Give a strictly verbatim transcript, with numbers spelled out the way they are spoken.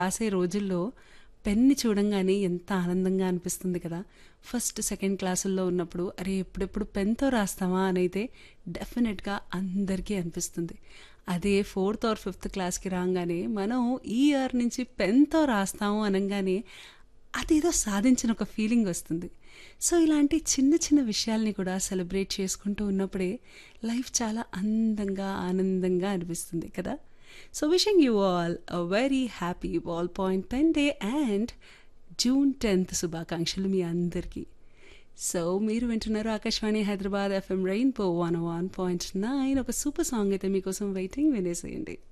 రాసే రోజుల్లో పెన్‌ని చూడంగానే ఎంత ఆనందంగా అనిపిస్తుంది కదా! ఫస్ట్, సెకండ్ క్లాసుల్లో ఉన్నప్పుడు అరే! ఎప్పుడెప్పుడు పెన్‌తో రాస్తామా అనైతే డెఫినెట్‌గా అందరికీ అనిపిస్తుంది. అదే ఫోర్త్ ఆర్ ఫిఫ్త్ క్లాస్‌కి రాంగానే మనం ఈ ఇయర్ నుంచి పెన్‌తో రాస్తాము అనంగానే అదేదో సాధించిన ఒక ఫీలింగ్ వస్తుంది. సో, ఇలాంటి చిన్న చిన్న విషయాల్ని కూడా సెలబ్రేట్ చేసుకుంటూ ఉన్నప్పుడే లైఫ్ చాలా అందంగా, ఆనందంగా అనిపిస్తుంది కదా! So, wishing you all a very happy ball point pen day and June tenth శుభాకాంక్షలు మీ అందరికీ. సో, మీరు వింటున్నారు Akashvani Hyderabad FM rainbow one one point nine. ఒక సూపర్ సాంగ్ అయితే మీకోసం వెయిటింగ్, వినేసేయండి.